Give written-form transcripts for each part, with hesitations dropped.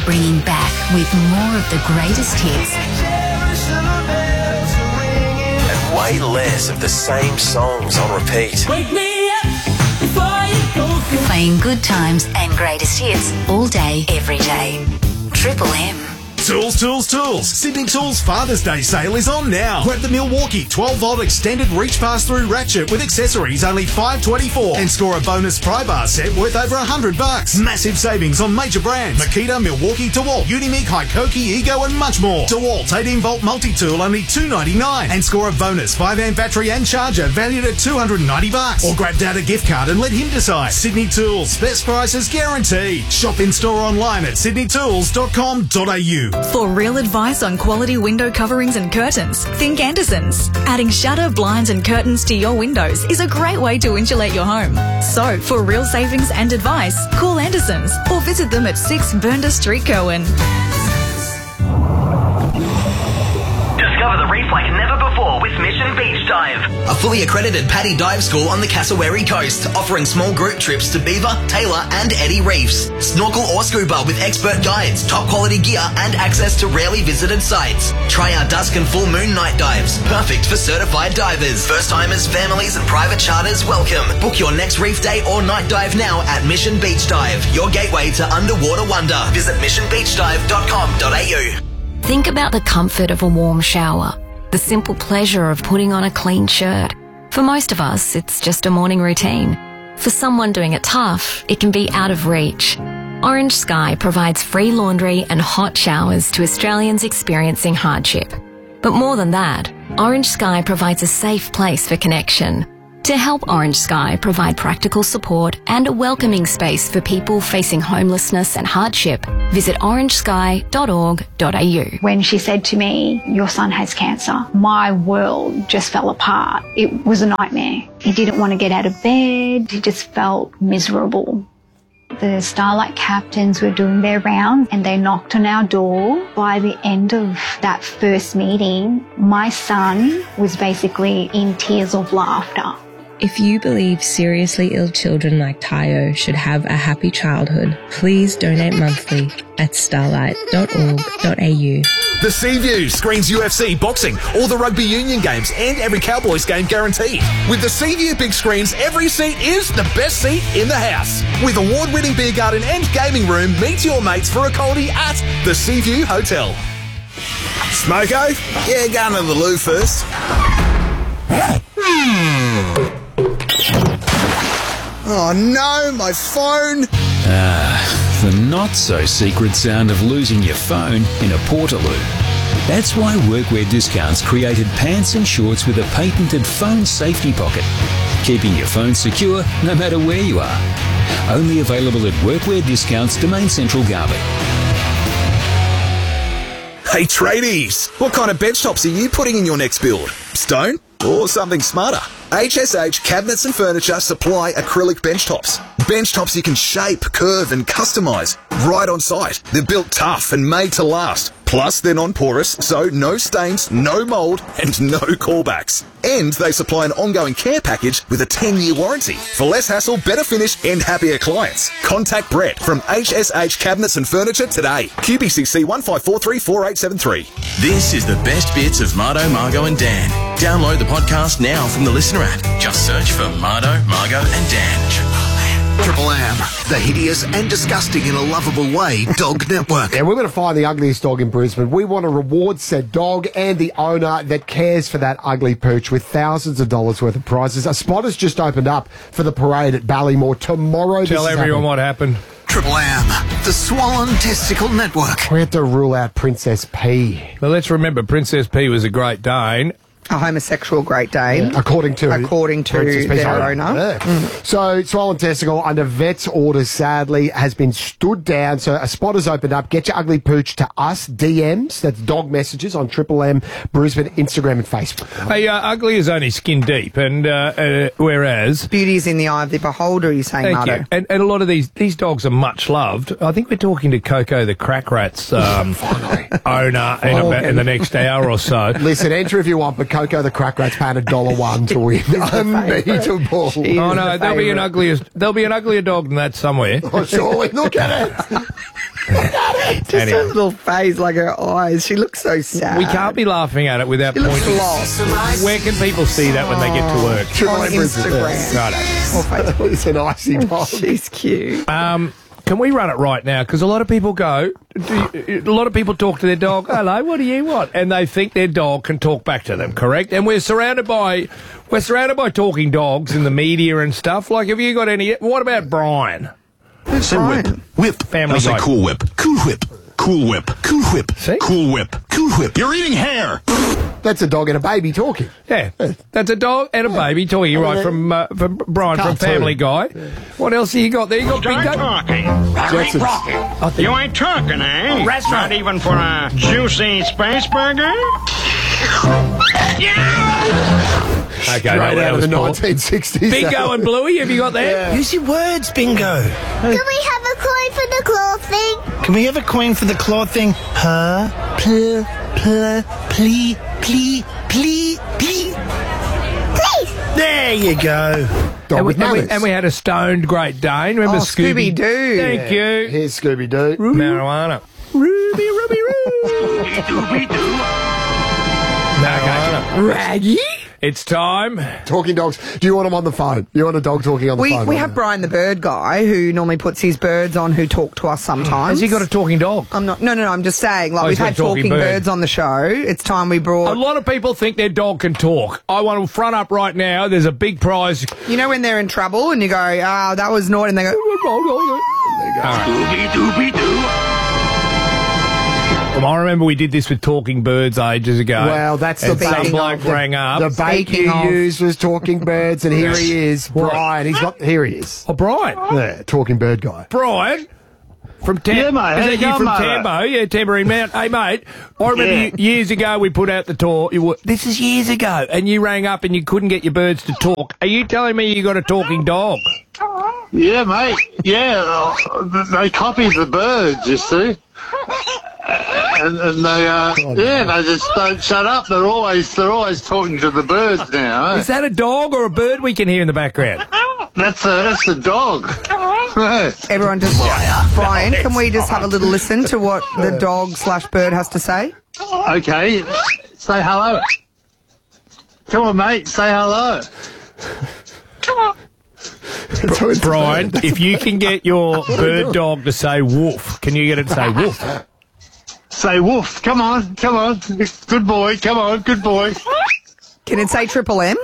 bringing back with more of the greatest hits. And way less of the same songs on repeat. Wake me up before you go. Playing good times and greatest hits all day, every day. Triple M. Tools. Sydney Tools Father's Day sale is on now. Grab the Milwaukee 12-volt extended reach pass-through ratchet with accessories only $5.24 and score a bonus pry bar set worth over $100. Massive savings on major brands: Makita, Milwaukee, DeWalt, Unimig, Hikoki, Ego and much more. DeWalt's 18-volt multi-tool only $2.99 and score a bonus 5-amp battery and charger valued at $290. Or grab Dad a gift card and let him decide. Sydney Tools, best prices guaranteed. Shop in-store online at sydneytools.com.au. For real advice on quality window coverings and curtains, think Andersons. Adding shutter, blinds and curtains to your windows is a great way to insulate your home. So, for real savings and advice, call Andersons or visit them at 6 Bernda Street, Cohen. Discover the reef like never before with Mission Beach Dive. A fully accredited PADI dive school on the Cassowary coast, offering small group trips to Beaver, Taylor and Eddie Reefs. Snorkel or scuba with expert guides, top quality gear and access to rarely visited sites. Try our dusk and full moon night dives, perfect for certified divers. First timers, families and private charters welcome. Book your next reef day or night dive now at Mission Beach Dive, your gateway to underwater wonder. Visit missionbeachdive.com.au. Think about the comfort of a warm shower, the simple pleasure of putting on a clean shirt. For most of us, it's just a morning routine. For someone doing it tough, it can be out of reach. Orange Sky provides free laundry and hot showers to Australians experiencing hardship. But more than that, Orange Sky provides a safe place for connection. To help Orange Sky provide practical support and a welcoming space for people facing homelessness and hardship, visit orangesky.org.au. When she said to me, "Your son has cancer," my world just fell apart. It was a nightmare. He didn't want to get out of bed. He just felt miserable. The Starlight captains were doing their rounds and they knocked on our door. By the end of that first meeting, my son was basically in tears of laughter. If you believe seriously ill children like Tayo should have a happy childhood, please donate monthly at starlight.org.au. The Seaview screens UFC, boxing, all the rugby union games and every Cowboys game guaranteed. With the Seaview big screens, every seat is the best seat in the house. With award-winning beer garden and gaming room, meet your mates for a coldie at the Seaview Hotel. Smoko? Yeah, going to the loo first. Oh no, my phone! The not-so-secret sound of losing your phone in a Portaloo. That's why Workwear Discounts created pants and shorts with a patented phone safety pocket, keeping your phone secure no matter where you are. Only available at Workwear Discounts, Domain Central, Garby. Hey tradies, what kind of bench tops are you putting in your next build? Stone? Or something smarter? HSH Cabinets and Furniture supply acrylic bench tops. Bench tops you can shape, curve and customise right on site. They're built tough and made to last. Plus, they're non-porous, so no stains, no mould and no callbacks. And they supply an ongoing care package with a 10-year warranty. For less hassle, better finish and happier clients. Contact Brett from HSH Cabinets and Furniture today. QBCC 15434873. This is the best bits of Mardo, Margo and Dan. Download the podcast now from the Listener app. Just search for Mardo, Margo and Dan. Triple M, the hideous and disgusting in a lovable way dog network. And we're going to find the ugliest dog in Brisbane. We want to reward said dog and the owner that cares for that ugly pooch with thousands of dollars worth of prizes. A spot has just opened up for the parade at Ballymore tomorrow. Tell everyone what happened. Triple M, the Swollen Testicle Network. We have to rule out Princess P. Well, let's remember Princess P was a Great Dane. A homosexual Great Dane. Yeah, according to their owner. Yeah. So, swollen testicle, under vet's orders, sadly, has been stood down. So, a spot has opened up. Get your ugly pooch to us, DMs, that's dog messages on Triple M, Brisbane, Instagram and Facebook. Hey, ugly is only skin deep, and whereas... Beauty is in the eye of the beholder, you're saying, Mardo. And a lot of these dogs are much loved. I think we're talking to Coco the Crack Rat's owner in the next hour or so. Listen, enter if you want, but Coco the Crack Rat's paying $1 to win. Unbeatable. Oh no, there'll be an uglier dog than that somewhere. Oh, surely. Look at it. Just her little face, like her eyes. She looks so sad. We can't be laughing at it without She looks pointing. lost. Where can people see that when they get to work? On Instagram. Righto. Or Facebook. It's an icy dog. She's cute. Can we run it right now? Because a lot of people talk to their dog, hello, what do you want? And they think their dog can talk back to them, correct? And we're surrounded by talking dogs in the media and stuff. Like, have you got any? What about Brian? Say whip. Whip. Family I'll say guy. cool whip. Cool whip. Cool whip. Cool whip. See? Cool whip. Cool whip. You're eating hair. That's a dog and a baby talking. Yeah, that's a dog and a baby talking, right, from Brian from Family Guy. What else have you got there? You got Bingo? talking. Jackson's. You ain't talking, eh? Restaurant. Not even for a juicy space burger? Okay, Right that out of was the Paul. 1960s. Bingo and Bluey, have you got that? Use your words, Bingo. Can we have a coin for the claw thing? Can we have a coin for the claw thing? Huh? Pl, plee. Please. There you go. Dog with manners. And we had a stoned Great Dane. Remember Scooby? Scooby-Doo. Thank you. Here's Scooby-Doo. Marijuana. Ruby, Marijuana. Raggy? It's time. Talking dogs. Do you want them on the phone? You want a dog talking on the phone? We have Brian the bird guy who normally puts his birds on who talk to us sometimes. Has he got a talking dog? No, I'm just saying, like, Oh, we've he's got had a talking talking bird. birds on the show. It's time we brought... A lot of people think their dog can talk. I want to front up right now. There's a big prize. You know when they're in trouble and you go, that was naughty, and they go... I remember we did this with talking birds ages ago. Well, that's the and some bait. bloke rang up. The bait you used was talking birds, and here he is, Brian. Here he is. Oh, Brian. Yeah, talking bird guy. Brian. From Tambo. Yeah, mate. How Is you that you going, from mate? Tambo? Yeah, Tambourine Mount. Hey, mate, I remember years ago we put out the tour. This is years ago, and you rang up and you couldn't get your birds to talk. Are you telling me you got a talking dog? Yeah, mate. Yeah, they copy the birds, you see. And they just don't shut up. They're always talking to the birds now. Eh? Is that a dog or a bird we can hear in the background? That's a dog. Everyone just... Brian, can we just have a little listen to what the dog/bird has to say? Okay, say hello. Come on, mate, say hello. Brian, if you can get your bird dog to say woof, can you get it to say woof? Say woof. Come on. Good boy. Come on, good boy. Can it say Triple M?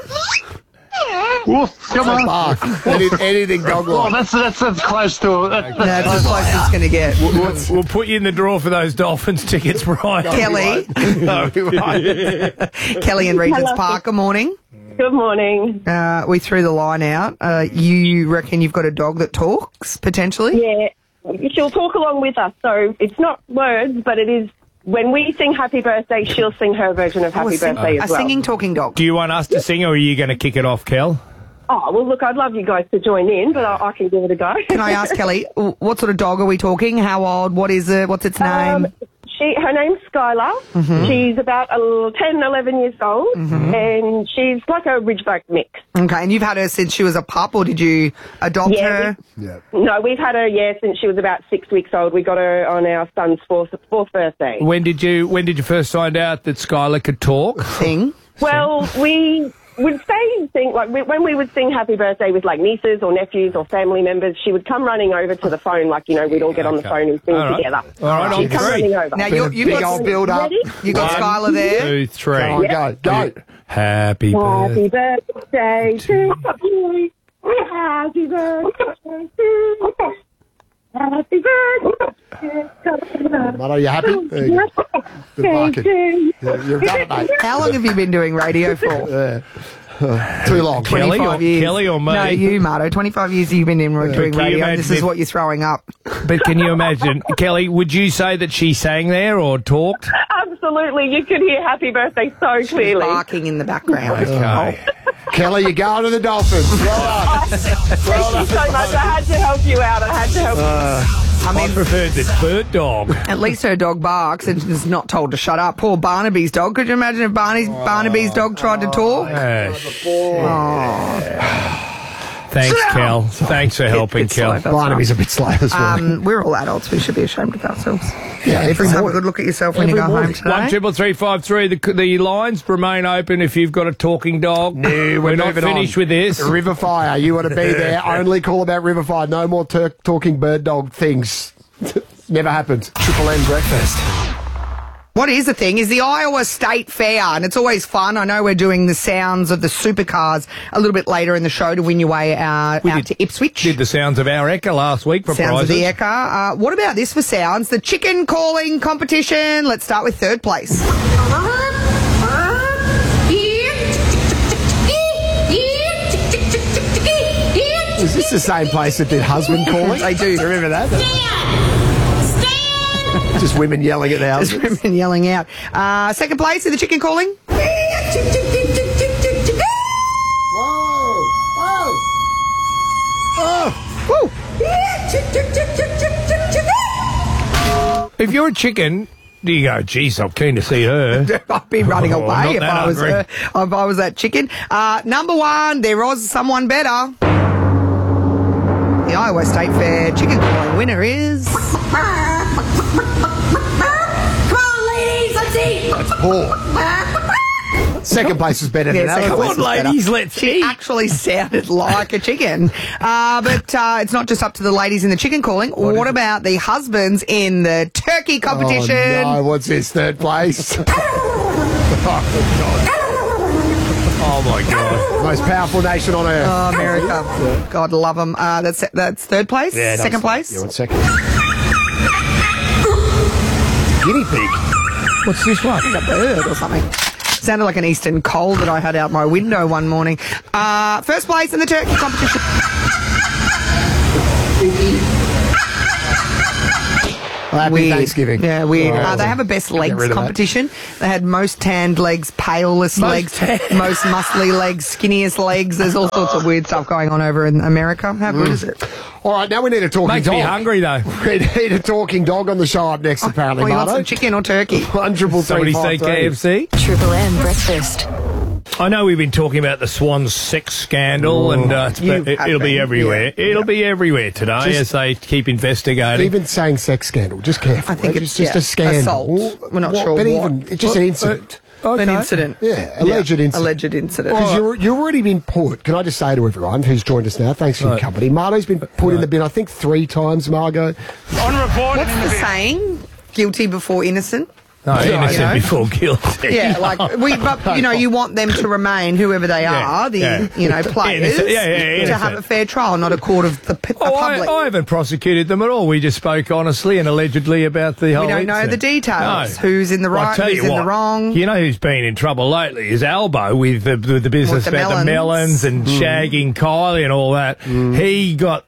Woof. Come on. Bark. Anything dog Oh, like. that's close to it. That's as close as it's going to get. We'll put you in the draw for those Dolphins tickets, Brian. Kelly. No, we won't. Kelly in Regent's Park, good morning. Good morning. We threw the line out. You reckon you've got a dog that talks, potentially? Yeah, she'll talk along with us. So it's not words, but it is when we sing Happy Birthday, she'll sing her version of Happy Birthday as well. A singing talking dog. Do you want us to sing, or are you going to kick it off, Kel? Oh, well, look, I'd love you guys to join in, but I can give it a go. Can I ask, Kelly, what sort of dog are we talking? How old? What is it? What's its name? Her name's Skylar. Mhm. She's about 10, 11 years old, and she's like a Ridgeback mix. Okay, and you've had her since she was a pup, or did you adopt her? No, we've had her, since she was about 6 weeks old. We got her on our son's fourth birthday. When did you first find out that Skylar could talk? Well, we would when we would sing Happy Birthday with like nieces or nephews or family members, she would come running over to the phone, like, we'd all get on the phone and sing together. All right, She'd come running over. Now, you've got build up. Ready? You got Skylar there. 2, 3. Come on, go. Happy birthday. Happy birthday to you. Happy birthday to you. Happy birthday. Mate, are you happy? There you go. Good barking. Yeah, you've done it, mate. How long have you been doing radio for? Too long. 25 years. Kelly or me? No, you, Marto. 25 years you've been doing Can you radio. imagine This is if- what you're throwing up. But can you imagine, Kelly, would you say that she sang there or talked? Absolutely, you could hear Happy Birthday so clearly. Barking in the background. Okay. Kelly, you're going to the Dolphins. Well done. Thank you so much. I had to help you out. I preferred the bird dog. At least her dog barks and is not told to shut up. Poor Barnaby's dog. Could you imagine if Barnaby's dog tried to talk? Thanks, Cal. Thanks for helping, Cal. Barnaby's a bit slow as well. We're all adults. We should be ashamed of ourselves. Yeah, every Just have a morning. good look at yourself when you Every go morning. home today. 1-333-553. The lines remain open if you've got a talking dog. No, we're not moving finished on. with this. River Fire, you want to be there. Only call about River Fire. No more talking bird dog things. Never happened. Triple M breakfast. What is the thing is the Iowa State Fair, and it's always fun. I know we're doing the sounds of the supercars a little bit later in the show to win your way out to Ipswich. Did the sounds of our Ekka last week for Sounds prizes. of the Ekka. What about this for sounds? The chicken calling competition. Let's start with third place. Is this the same place that did husband calling? They do. Remember that? Just women yelling at the house. Just women yelling out. Second place in the chicken calling. If you're a chicken, do you go, geez, I'm keen to see her? I'd be running Oh, away not if that I was hungry. if I was that chicken. Number one, there was someone better. The Iowa State Fair chicken calling winner is. Come on, ladies, let's eat. That's poor. Second place was better than that. second place was better. let's She actually sounded like a chicken. But it's not just up to the ladies in the chicken calling. What about the husbands in the turkey competition? Oh, no, what's this? Third place? Oh, my God. Most powerful nation on earth. Oh, America. God love them. That's third place? Yeah, second place? Yeah, 1 second. Guinea pig. What's this one? A bird or something. Sounded like an eastern cold that I had out my window one morning. First place in the turkey competition. Well, happy Weird. Thanksgiving. Yeah, weird. Oh, They have a best get legs rid of that. competition. They had most tanned legs, palest legs, most muscly legs, skinniest legs. There's all sorts of weird stuff going on over in America. How good is it? All right, now we need a talking Makes dog. me hungry, though. We need a talking dog on the show up next, apparently, Oh, you want Marto. some chicken or turkey? 1-333-553. Somebody say KFC? Triple M breakfast. I know we've been talking about the Swan sex scandal, and it'll be everywhere. Yeah. It'll be everywhere today as they keep investigating. Even saying sex scandal, just careful. I think it's it's just a scandal. assault. We're not sure But what. even, it's just an incident. An incident. Yeah, alleged incident. Alleged incident. Because you've already been put, can I just say to everyone who's joined us now, thanks for your company. Marto's been put in the bin, I think 3 times, Margot. Unreported What's the saying? Guilty before innocent? No, innocent you know? before guilty. Yeah, like but you know, you want them to remain whoever they are, players, innocent. to have a fair trial, not a court of the public. I haven't prosecuted them at all. We just spoke honestly and allegedly about the whole We don't know incident. the details. No. Who's in the Well, I right, tell who's you in what, the wrong. You know who's been in trouble lately is Albo with the business With the about the melons melons. and shagging Kylie and all that. He got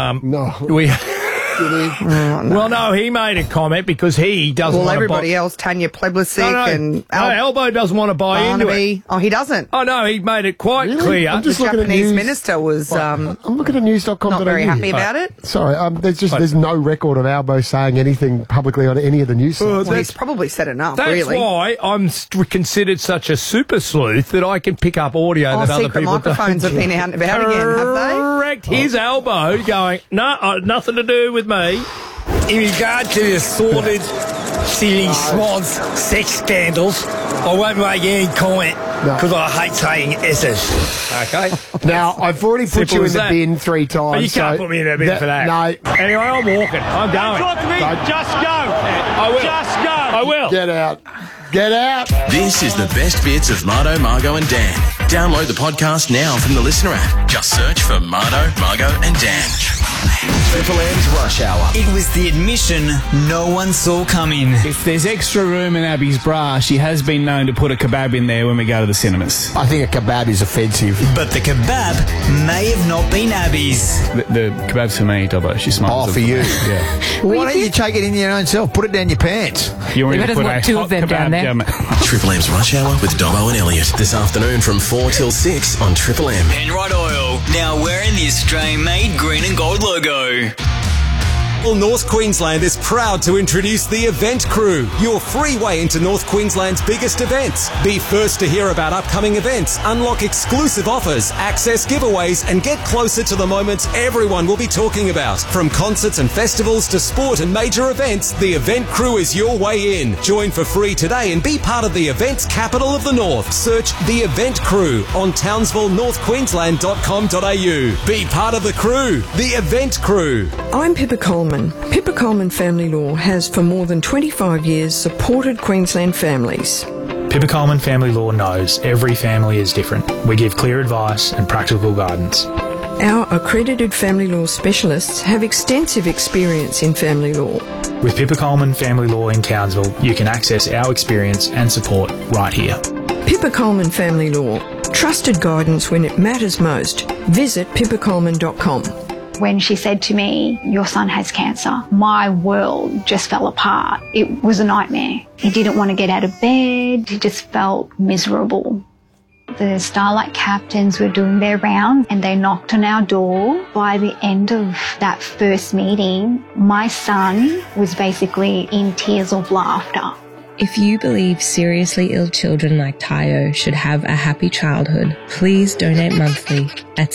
Well, no, he made a comment because he doesn't Well, want to everybody else, Tanya Pleblisic and Elbow doesn't want to buy into Barnaby. it. Oh, he doesn't. Oh no, he made it quite Really? clear. I'm just the looking at Japanese news. minister was I'm looking at news.com. not very happy about it. Sorry, there's no record of Albo saying anything publicly on any of the news sites. Well, he's probably said enough, That's really. why I'm considered such a super sleuth that I can pick up audio that other secret people microphones don't. have been out and about again, have they? Correct. His elbow going, no, nothing to do with me. In regard to the sordid, silly swans sex scandals, I won't make any comment because I hate saying S's. Okay. Now, I've already put Simple you in as the that. bin 3 times. Oh, you can't so put me in a bin for that. No. Anyway, I'm walking. I'm going. Talk to me. Just go. I will. Just go. I will. Get out. Get out. This is the best bits of Marto, Margot and Dan. Download the podcast now from the Listener app. Just search for Marto, Margot and Dan. Triple M's Rush Hour. It was the admission no one saw coming. If there's extra room in Abby's bra, she has been known to put a kebab in there when we go to the cinemas. I think a kebab is offensive. But the kebab may have not been Abby's. The kebab's for me, Dobbo. She smiles. Oh, for you. Yeah. Why don't you take it in your own self? Put it down your pants. You want You to better put want a 2 hot of them down kebab there. down Triple M's Rush Hour with Dobbo and Elliot. This afternoon from 4 till 6 on Triple M. Penrite Oil, now wearing the Australian-made green and gold logo. Well, North Queensland is proud to introduce the Event Crew, your free way into North Queensland's biggest events. Be first to hear about upcoming events, unlock exclusive offers, access giveaways, and get closer to the moments everyone will be talking about. From concerts and festivals to sport and major events, the Event Crew is your way in. Join for free today and be part of the events capital of the North. Search The Event Crew on townsvillenorthqueensland.com.au. Be part of the crew, the Event Crew. I'm Pippa Coleman. Pippa Coleman Family Law has for more than 25 years supported Queensland families. Pippa Coleman Family Law knows every family is different. We give clear advice and practical guidance. Our accredited family law specialists have extensive experience in family law. With Pippa Coleman Family Law in Townsville, you can access our experience and support right here. Pippa Coleman Family Law. Trusted guidance when it matters most. Visit pippacoleman.com. When she said to me, your son has cancer, my world just fell apart. It was a nightmare. He didn't want to get out of bed. He just felt miserable. The Starlight captains were doing their round and they knocked on our door. By the end of that first meeting, my son was basically in tears of laughter. If you believe seriously ill children like Tayo should have a happy childhood, please donate monthly at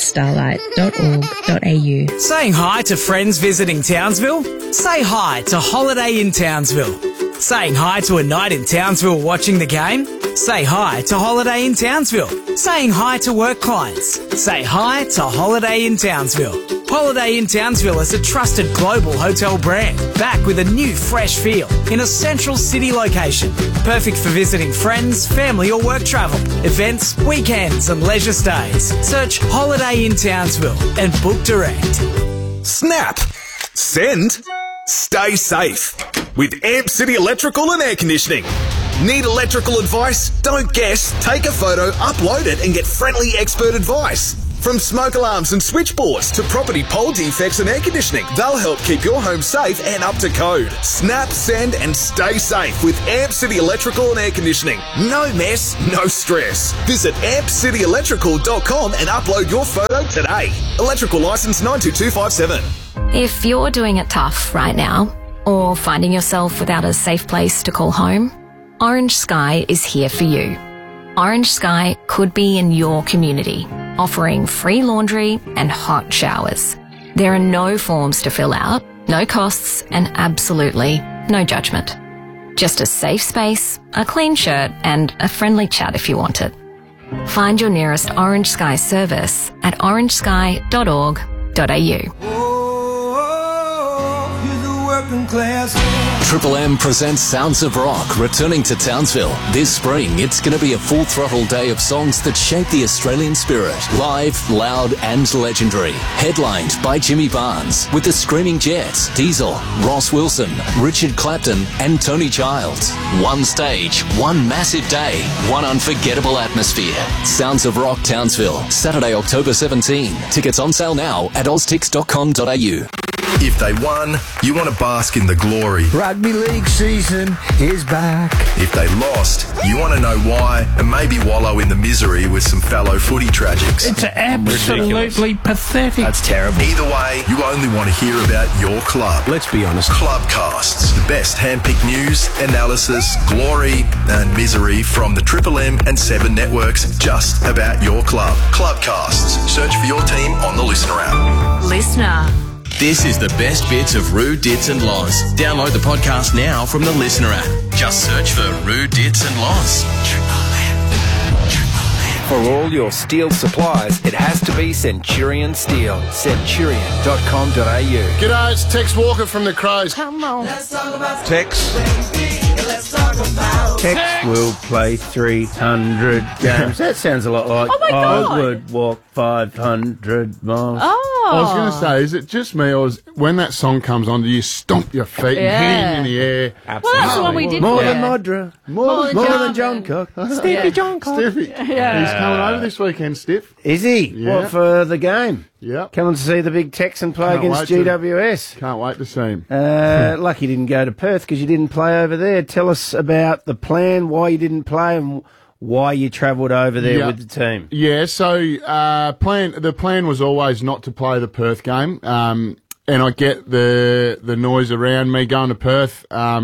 starlight.org.au. Saying hi to friends visiting Townsville? Say hi to Holiday in Townsville. Saying hi to a night in Townsville watching the game? Say hi to Holiday in Townsville. Saying hi to work clients? Say hi to Holiday in Townsville. Holiday in Townsville is a trusted global hotel brand, back with a new fresh feel in a central city location. Perfect for visiting friends, family or work travel, events, weekends and leisure stays. Search Holiday in Townsville and book direct. Snap! Send! Stay safe with Amp City Electrical and Air Conditioning. Need electrical advice? Don't guess. Take a photo, upload it and get friendly expert advice. From smoke alarms and switchboards to property pole defects and air conditioning, they'll help keep your home safe and up to code. Snap, send and stay safe with Amp City Electrical and Air Conditioning. No mess, no stress. Visit ampcityelectrical.com and upload your photo today. Electrical licence 92257. If you're doing it tough right now, or finding yourself without a safe place to call home, Orange Sky is here for you. Orange Sky could be in your community, offering free laundry and hot showers. There are no forms to fill out, no costs, and absolutely no judgment. Just a safe space, a clean shirt, and a friendly chat if you want it. Find your nearest Orange Sky service at orangesky.org.au. Triple M presents Sounds of Rock returning to Townsville. This spring, it's going to be a full-throttle day of songs that shape the Australian spirit. Live, loud and legendary. Headlined by Jimmy Barnes with the Screaming Jets, Diesel, Ross Wilson, Richard Clapton and Tony Childs. One stage, one massive day, one unforgettable atmosphere. Sounds of Rock Townsville, Saturday, October 17. Tickets on sale now at oztix.com.au. If they won, you want to bask in the glory. Rugby league season is back. If they lost, you want to know why and maybe wallow in the misery with some fellow footy tragics. It's absolutely pathetic. That's terrible. Either way, you only want to hear about your club. Let's be honest. Clubcasts, the best handpicked news, analysis, glory and misery from the Triple M and 7 networks just about your club. Clubcasts. Search for your team on the Listener app. Listener. This is the best bits of Roo, Dits and Loz. Download the podcast now from the Listener app. Just search for Roo, Dits and Loz. For all your steel supplies, it has to be Centurion Steel. Centurion.com.au. G'day, it's Tex Walker from the Crows. Come on. Let's talk about Tex. Let's talk about Tex will play 300 games. That sounds a lot like I would walk 500 miles. Oh. I was going to say, is it just me, or when that song comes on, do you stomp your feet and hit him in the air? Absolutely. Well, that's what we did. More than Modra. More than John Cook. Stevie John Cook. Stiffy. Yeah. He's coming over this weekend, Stiff. Is he? Yeah. What, for the game? Yeah. Coming to see the big Texan play against GWS. Can't wait to see him. Lucky you didn't go to Perth because you didn't play over there. Tell us about the plan, why you didn't play, and why you travelled over there with the team. Yeah, so the plan was always not to play the Perth game. I get the noise around me going to Perth.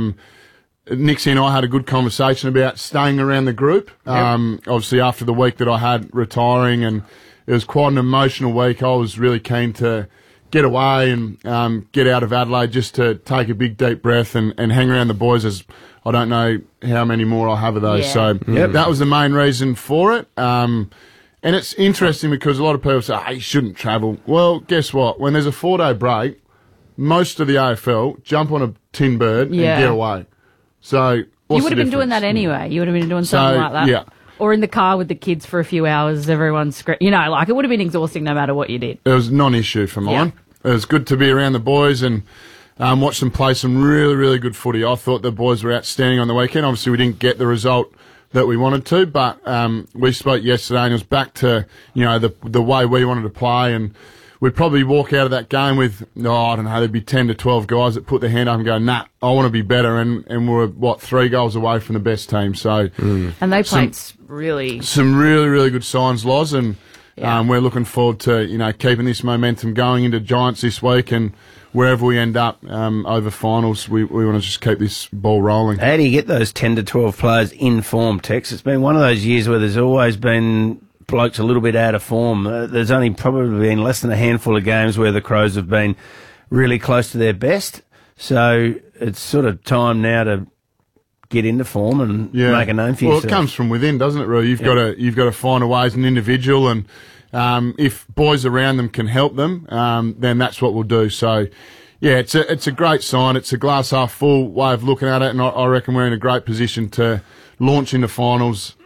Nixie and I had a good conversation about staying around the group. Obviously, after the week that I had retiring, and it was quite an emotional week, I was really keen to get away and get out of Adelaide just to take a big, deep breath and hang around the boys, as I don't know how many more I'll have of those. So that was the main reason for it. And it's interesting because a lot of people say, hey, you shouldn't travel. Well, guess what? When there's a 4-day break, most of the AFL jump on a tin bird and get away. So You would have been doing that anyway. You would have been doing something like that. Yeah. Or in the car with the kids for a few hours, everyone's it would have been exhausting no matter what you did. It was non-issue for mine. It was good to be around the boys and watch them play some really, really good footy. I thought the boys were outstanding on the weekend. Obviously, we didn't get the result that we wanted to, but we spoke yesterday and it was back to, the way we wanted to play, and we'd probably walk out of that game with, I don't know, there'd be 10 to 12 guys that put their hand up and go, nah, I want to be better, and we're, 3 goals away from the best team. So, And they played some really good signs, Loz, and we're looking forward to, keeping this momentum going into Giants this week, and wherever we end up over finals, we want to just keep this ball rolling. How do you get those 10 to 12 players in form, Tex? It's been one of those years where there's always been blokes a little bit out of form. There's only probably been less than a handful of games where the Crows have been really close to their best. So it's sort of time now to get into form and make a name for yourself. Well, it comes from within, doesn't it, Roo? You've got to find a way as an individual, and if boys around them can help them, then that's what we'll do. So, it's a great sign. It's a glass half full way of looking at it, and I reckon we're in a great position to launch into finals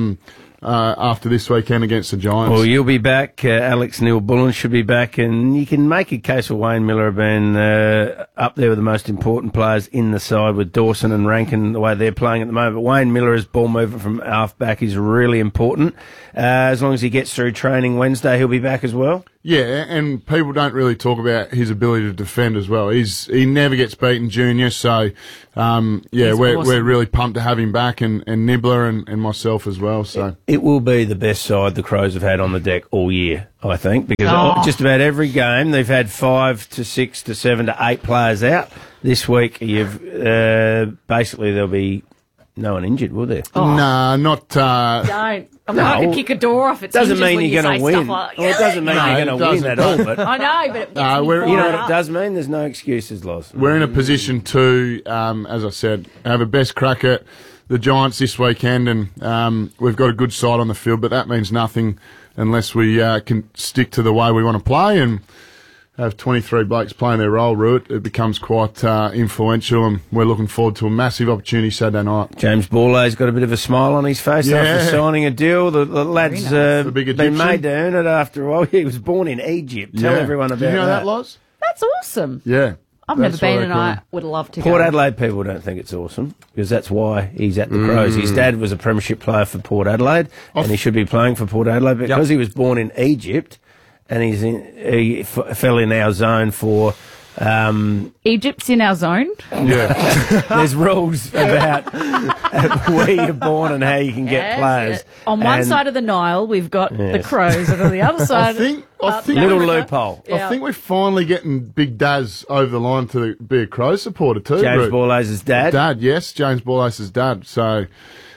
after this weekend against the Giants. Well, you'll be back. Alex Neil-Bullen should be back, and you can make a case for Wayne Miller being up there with the most important players in the side, with Dawson and Rankin the way they're playing at the moment. But Wayne Miller's ball movement from half back is really important. As long as he gets through training Wednesday, he'll be back as well. Yeah, and people don't really talk about his ability to defend as well. He never gets beaten junior, so we're really pumped to have him back, and Nibbler and myself as well. So it will be the best side the Crows have had on the deck all year, I think, because just about every game they've had 5 to 6 to 7 to 8 players out. This week, basically there'll be no one injured, will there? No, not. Don't. I could kick a door off. It doesn't mean you're going to win. Well, it doesn't mean you're going to win at all. But I know, but you know what it does mean? There's no excuses, Loz. We're in a position to, as I said, have a best crack at the Giants this weekend, and we've got a good side on the field, but that means nothing unless we can stick to the way we want to play and have 23 blokes playing their role, Root. It becomes quite influential, and we're looking forward to a massive opportunity Saturday night. James Borlay's got a bit of a smile on his face after signing a deal. The lad's been made to earn it after a while. He was born in Egypt. Tell everyone about that. Did you know that, Loz? That's awesome. Yeah. I've never been, and I would love to go. Port Adelaide people don't think it's awesome, because that's why he's at the Crows. His dad was a premiership player for Port Adelaide, and he should be playing for Port Adelaide, because he was born in Egypt. And he fell in our zone for... Egypt's in our zone? Yeah. There's rules about where you're born and how you can get players. Yeah. On one side of the Nile, we've got the Crows, and on the other side... I think little loophole. I think we're finally getting Big Daz over the line to be a Crows supporter too. James Borlay's dad? Yes, James Borlay's dad. So...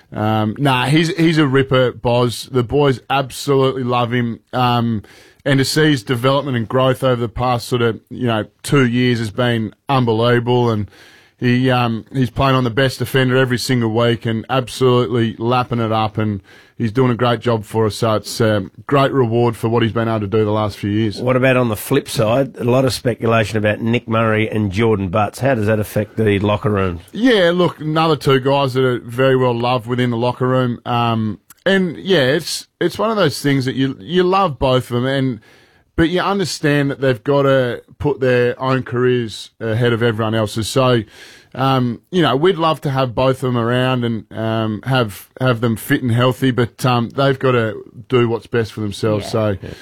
he's a ripper, Boz. The boys absolutely love him. And to see his development and growth over the past 2 years has been unbelievable. And he's playing on the best defender every single week and absolutely lapping it up. And he's doing a great job for us. So it's a great reward for what he's been able to do the last few years. What about on the flip side? A lot of speculation about Nick Murray and Jordan Butts. How does that affect the locker rooms? Yeah, look, another 2 guys that are very well loved within the locker room. And it's one of those things that you love both of them, but you understand that they've got to put their own careers ahead of everyone else's. So, we'd love to have both of them around and have them fit and healthy, but they've got to do what's best for themselves.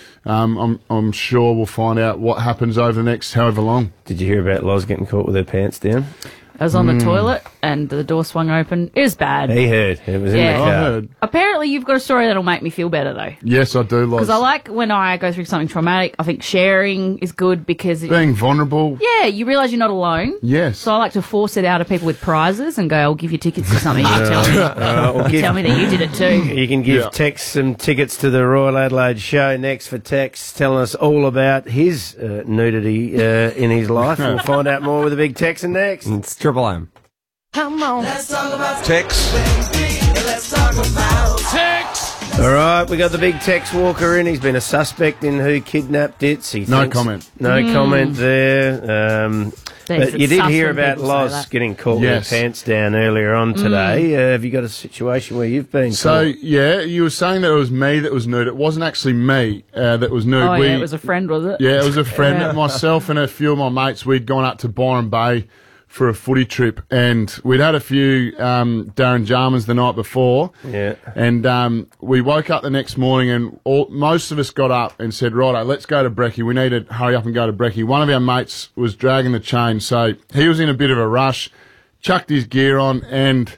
I'm sure we'll find out what happens over the next however long. Did you hear about Loz getting caught with her pants down? I was on the toilet and the door swung open. It was bad. He heard. It was in the Yeah. car. I heard. Apparently, you've got a story that'll make me feel better, though. Yes, I do, Loz. Because I like when I go through something traumatic, I think sharing is good because... Being vulnerable. Yeah, you realise you're not alone. Yes. So I like to force it out of people with prizes and go, I'll give you tickets to something. You tell me, tell me that you did it too. You can give Tex some tickets to the Royal Adelaide show next for Tex telling us all about his nudity in his life. We'll find out more with the big Texan next. It's Triple M. Come on. Let's talk about Tex. Let's talk about Tex. All right, we got the big Tex Walker in. He's been a suspect in who kidnapped Ditz. No comment. No comment there. But you did hear about Loz that. getting caught with her pants down earlier on today. Have you got a situation where you've been So, caught? yeah, you were saying that it was me that was nude. It wasn't actually me that was nude. Oh, yeah, it was a friend, was it? Yeah, it was a friend. Yeah. Myself and a few of my mates, we'd gone up to Byron Bay for a footy trip, and we'd had a few Darren Jarmans the night before. Yeah. And we woke up the next morning, and most of us got up and said, righto, let's go to Brekkie. We need to hurry up and go to Brekkie. One of our mates was dragging the chain, so he was in a bit of a rush, chucked his gear on, and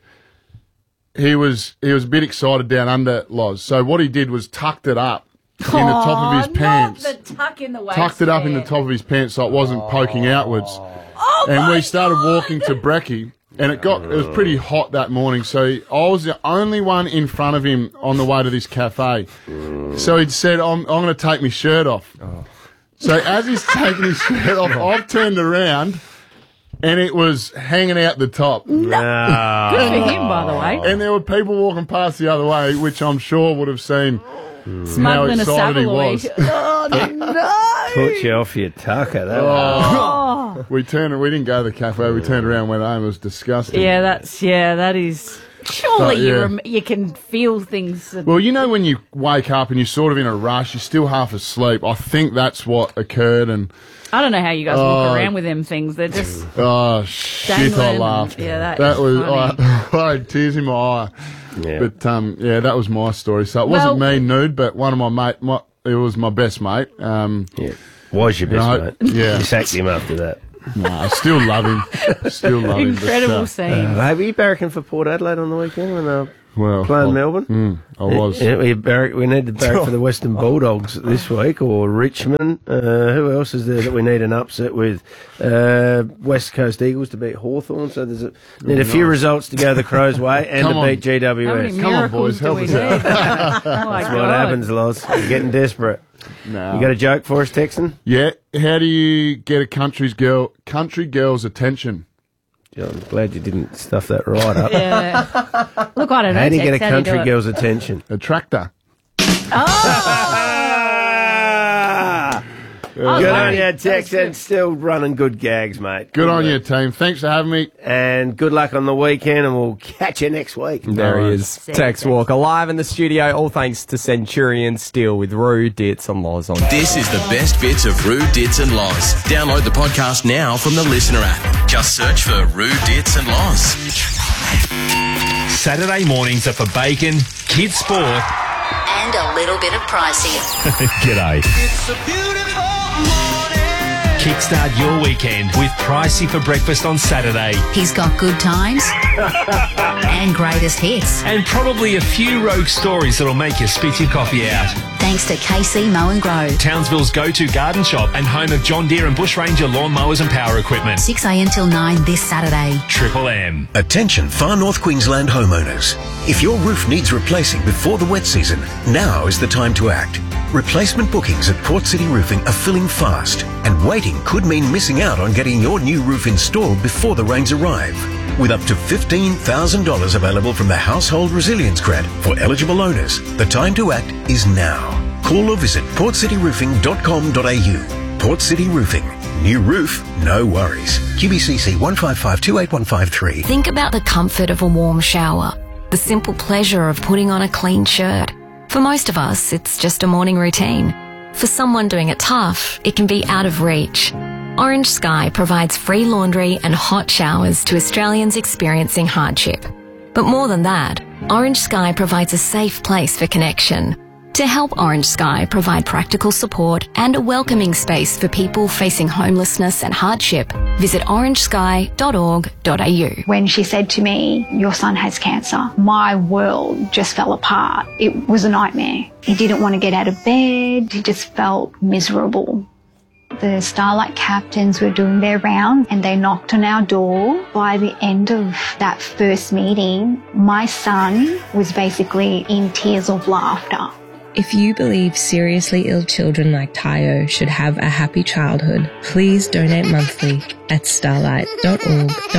he was a bit excited down under, Loz. So what he did was tucked it up in the top of his pants. Not the tuck in the waist. Tucked it up in the top of his pants so it wasn't poking outwards. And we started walking to Brekkie, and it was pretty hot that morning, so I was the only one in front of him on the way to this cafe. So he'd said, I'm going to take my shirt off. So as he's taking his shirt off, I've turned around, and it was hanging out the top. Good for him, by the way. And there were people walking past the other way, which I'm sure would have seen how Smuggling a excited he Savoy. was. Oh, no. Put you off your tucker. That We didn't go to the cafe. We turned around and went home. It was disgusting. Yeah, that is... Surely But, you can feel things... Well, you know when you wake up and you're sort of in a rush, you're still half asleep. I think that's what occurred, and I don't know how you guys walk around with them things. They're just... oh shit! I Dangling. laughed. Yeah, that that is was. funny. I had tears in my eye. Yeah. But yeah, that was my story. So it wasn't me nude, but one of my mate. It was my best mate. Yeah. Was your best mate? Yeah. You sacked him after that. No, I still love him. Still love him. Incredible scene. Were you barracking for Port Adelaide on the weekend when they were Well, playing Melbourne? I was. Yeah, we need to barrack for the Western Bulldogs this week, or Richmond. Who else is there that we need an upset with? West Coast Eagles to beat Hawthorn. So need a few results to go the Crows' way and Come to on. beat How many Come on, boys, miracles do help we us need? out. Oh, my That's God. what happens, Loz. You're getting desperate. No. You got a joke for us, Texan? Yeah. How do you get a country girl's attention? I'm glad you didn't stuff that right up. Yeah. Look, I don't know. How do you get a Tex, how do you do country it? girl's attention? A tractor. Good on you, Texan. Still running good gags, mate. Good on you, team. Thanks for having me. And good luck on the weekend, and we'll catch you next week. There he is, Tex Walker, live in the studio, all thanks to Centurion Steel with Rue, Ditz and Loz on. This is the best bits of Rue, Ditz and Loz. Download the podcast now from the Listener app. Just search for Rue, Ditz and Loz. Saturday mornings are for bacon, kids sport. And a little bit of pricey. G'day. It's a beautiful morning. Kickstart your weekend with Pricey for breakfast on Saturday. He's got good times and greatest hits. And probably a few rogue stories that'll make you spit your coffee out. Thanks to KC Mow and Grow. Townsville's go-to garden shop and home of John Deere and Bush Ranger lawn mowers and power equipment. 6 a.m. till 9 this Saturday. Triple M. Attention Far North Queensland homeowners. If your roof needs replacing before the wet season, now is the time to act. Replacement bookings at Port City Roofing are filling fast, and waiting could mean missing out on getting your new roof installed before the rains arrive. With up to $15,000 available from the Household Resilience Grant for eligible owners, the time to act is now. Call or visit portcityroofing.com.au. Port City Roofing. New roof, no worries. QBCC 155281553. Think about the comfort of a warm shower, the simple pleasure of putting on a clean shirt. For most of us, it's just a morning routine. For someone doing it tough, it can be out of reach. Orange Sky provides free laundry and hot showers to Australians experiencing hardship. But more than that, Orange Sky provides a safe place for connection. To help Orange Sky provide practical support and a welcoming space for people facing homelessness and hardship, visit orangesky.org.au. When she said to me, "Your son has cancer," my world just fell apart. It was a nightmare. He didn't want to get out of bed. He just felt miserable. The Starlight captains were doing their round and they knocked on our door. By the end of that first meeting, my son was basically in tears of laughter. If you believe seriously ill children like Tayo should have a happy childhood, please donate monthly at starlight.org.au.